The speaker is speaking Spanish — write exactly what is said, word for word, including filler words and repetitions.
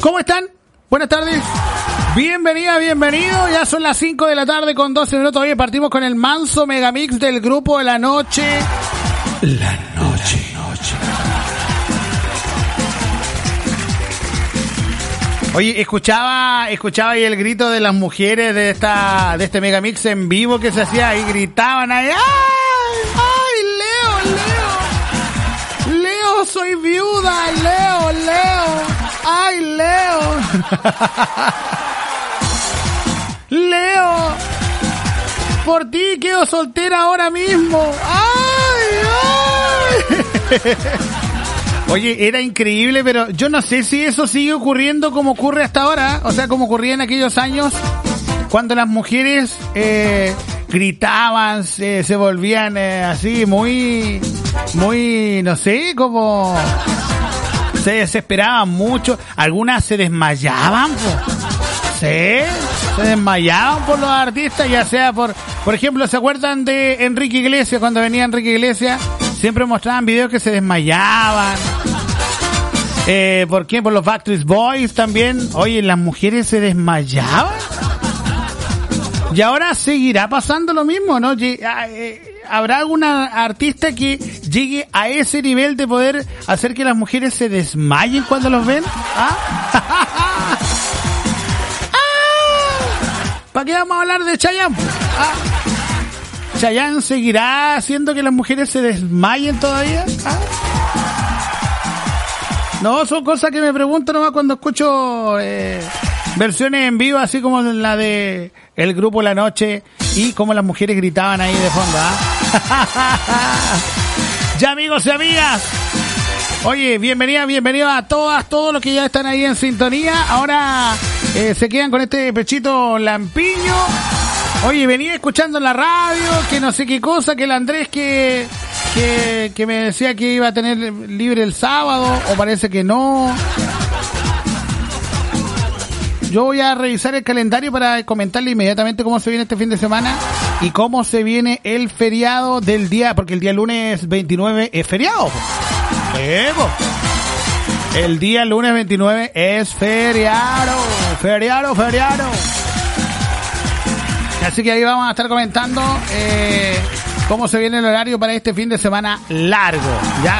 ¿Cómo están? Buenas tardes. Bienvenida, bienvenido. Ya son las cinco de la tarde con doce minutos. Hoy partimos con el manso megamix del grupo de la noche. La noche, noche. Oye, escuchaba, escuchaba ahí el grito de las mujeres de esta, de este megamix en vivo que se hacía y gritaban ahí. ¡Ay! ¡Ay, Leo, Leo! Leo, soy viuda, Leo, Leo. ¡Ay, Leo! Leo, por ti quedo soltera ahora mismo. ¡Ay, ay! Oye, era increíble, pero yo no sé si eso sigue ocurriendo como ocurre hasta ahora. O sea, como ocurría en aquellos años cuando las mujeres eh, gritaban, se, se volvían eh, así muy, muy, no sé, como... se desesperaban mucho, algunas se desmayaban, po. Sí, se desmayaban por los artistas, ya sea por, por ejemplo, ¿se acuerdan de Enrique Iglesias? Cuando venía Enrique Iglesias, siempre mostraban videos que se desmayaban. Eh, ¿por quién? Por los Backstreet Boys también. Oye, las mujeres se desmayaban. Y ahora seguirá pasando lo mismo, ¿no? ¿Habrá alguna artista que llegue a ese nivel de poder hacer que las mujeres se desmayen cuando los ven? ¿Ah? ¿Ah? ¿Para qué vamos a hablar de Chayanne? ¿Ah? ¿Chayanne seguirá haciendo que las mujeres se desmayen todavía? ¿Ah? No, son cosas que me pregunto nomás cuando escucho eh, versiones en vivo, así como la de el grupo La Noche y como las mujeres gritaban ahí de fondo. ¿Ah? Ya, amigos y amigas, oye, bienvenida, bienvenido a todas, todos los que ya están ahí en sintonía. Ahora eh, se quedan con este pechito lampiño. Oye, venía escuchando en la radio que no sé qué cosa, que el Andrés que, que, que me decía que iba a tener libre el sábado, o parece que no. Yo voy a revisar el calendario para comentarle inmediatamente cómo se viene este fin de semana y cómo se viene el feriado del día, porque el día lunes veintinueve es feriado. Eh, el día lunes veintinueve es feriado, feriado, feriado. Así que ahí vamos a estar comentando eh, cómo se viene el horario para este fin de semana largo. Ya.